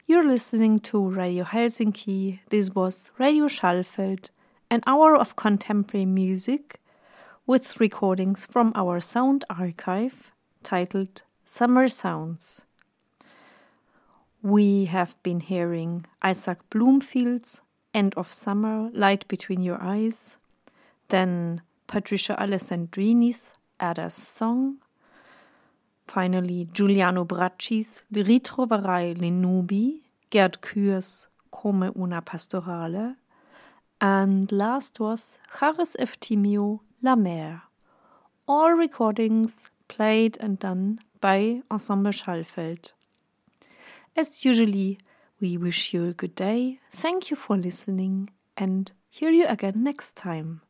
You're listening to Radio Helsinki. This was Radio Schallfeld, an hour of contemporary music with recordings from our sound archive titled Summer Sounds. We have been hearing Isaac Bloomfield's End of Summer, Light Between Your Eyes, then Patricia Alessandrini's Ada's Song, finally Giuliano Bracci's Ritroverai le nubi, Gerd Kür's Come una pastorale, and last was Charis Eftimio La Mer. All recordings played and done by Ensemble Schallfeld. As usually, we wish you a good day, thank you for listening, and hear you again next time.